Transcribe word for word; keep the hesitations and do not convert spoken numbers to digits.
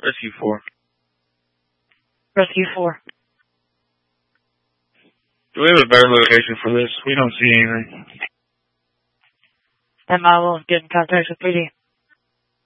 Rescue four. Rescue four. Do we have a better location for this? We don't see anything. And I will get in contact with P D.